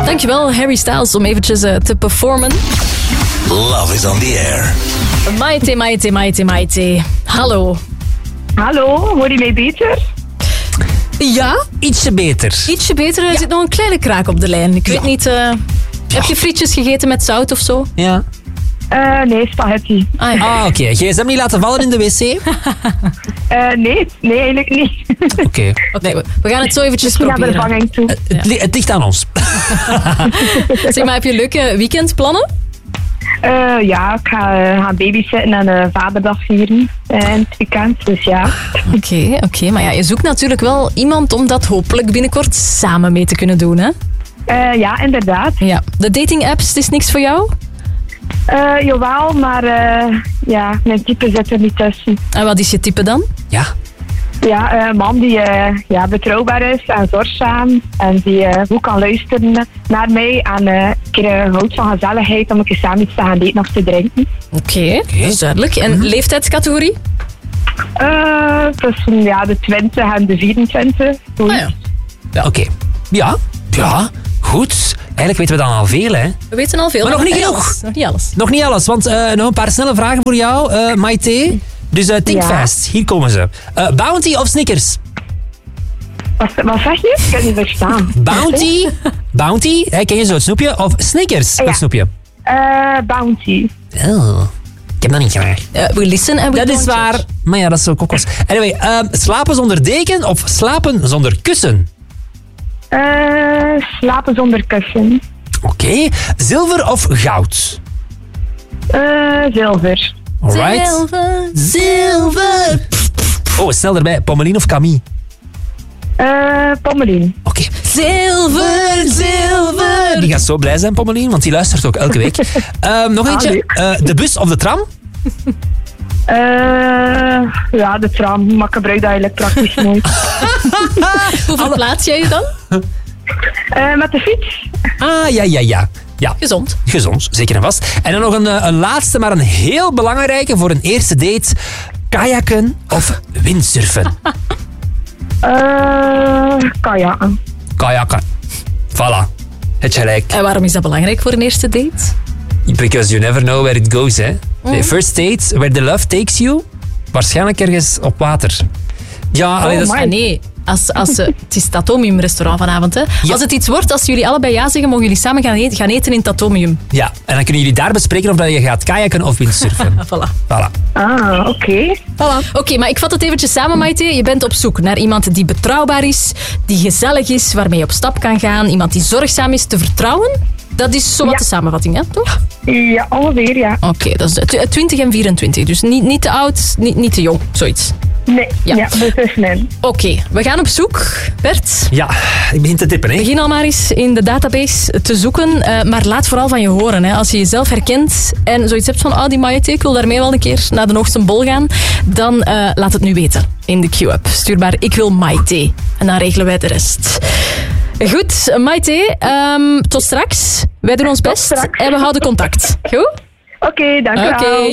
Dankjewel, Harry Styles, om eventjes te performen. Love is on the air. Maite. Hallo. Hallo, hoor je mij beter? Ja, Ietsje beter. ietsje beter. Er zit nog een kleine kraak op de lijn. Ik weet niet... Heb je frietjes gegeten met zout of zo? Ja. Nee, spaghetti. Oké. Gsm niet laten vallen in de wc? Nee, eigenlijk niet. Oké. Nee, we gaan het zo eventjes Misschien naar de proberen. vervanging toe. Het ligt aan ons. Zeg maar, heb je leuke weekendplannen? Ja, ik ga gaan babysitten en vaderdag vieren in het weekend, dus ja. Oké. Maar ja, je zoekt natuurlijk wel iemand om dat hopelijk binnenkort samen mee te kunnen doen, hè? Ja, inderdaad. Ja. De dating apps, het is niks voor jou? Jawel, maar ja, mijn type zit er niet tussen. En wat is je type dan? Ja. Ja, een man die betrouwbaar is en zorgzaam en die goed kan luisteren naar mij en een keer houdt van gezelligheid om een keer samen iets te gaan eten of te drinken. Oké, dat is duidelijk. En leeftijdscategorie? Tussen de 20 en de 24. Ja, oké. Ja, goed. Eigenlijk weten we dan al veel, hè? We weten al veel. Maar nog niet genoeg. Alles. Nog niet alles. Nog niet alles, want nog een paar snelle vragen voor jou, Maite. Dus think fast. Hier komen ze. Bounty of Snickers? Wat zeg je? Ik kan niet verstaan. Bounty, ken je zo het snoepje? Of Snickers, het snoepje? Bounty. Oh, ik heb dat niet graag. We listen en we Dat don't is waar. judge. Maar ja, dat is zo kokos. Anyway, slapen zonder deken of slapen zonder kussen? Slapen zonder kussen. Oké. Zilver of goud? Zilver. Alright. Zilver. Oh, snel erbij. Pommelien of Camille? Pommelien. Oké. Zilver. Die gaat zo blij zijn, Pommelien, want die luistert ook elke week. Nog eentje. De bus of de tram? Ja, de tram. Maar ik gebruik dat eigenlijk praktisch nooit. Hoe verplaats jij je dan? Met de fiets. Ja. Gezond. Zeker en vast. En dan nog een laatste, maar een heel belangrijke voor een eerste date. Kajakken of windsurfen? Kajakken. Kajakken. Voilà. Het gelijk. En waarom is dat belangrijk voor een eerste date? Because you never know where it goes, hè. The first date, where the love takes you. Waarschijnlijk ergens op water. Ja, allee, dat is... Nee. Het is het Atomium restaurant vanavond. Hè? Ja. Als het iets wordt, als jullie allebei ja zeggen, mogen jullie samen gaan eten in het Atomium. Ja, en dan kunnen jullie daar bespreken of dat je gaat kajakken of windsurfen. Voilà. Oké. Oké, maar ik vat het eventjes samen, Maite. Je bent op zoek naar iemand die betrouwbaar is, die gezellig is, waarmee je op stap kan gaan. Iemand die zorgzaam is, te vertrouwen. Dat is zowat de samenvatting, hè, toch? Ja, ongeveer, ja. Oké, dat is 20 en 24. Dus niet te oud, niet te jong. Zoiets. Nee, ja ertussenin. Oké, we gaan op zoek. Bert? Ja, ik begin te tippen, hè. Begin al maar eens in de database te zoeken. Maar laat vooral van je horen. Hè. Als je jezelf herkent en zoiets hebt van... die Maite, ik wil daarmee wel een keer naar de hoogste bol gaan. Dan laat het nu weten in de queue-up. Stuur maar ik wil Maite. En dan regelen wij de rest. Goed, Maite. Tot straks. Wij doen ons best. En we houden contact. Goed? Oké, dank u wel.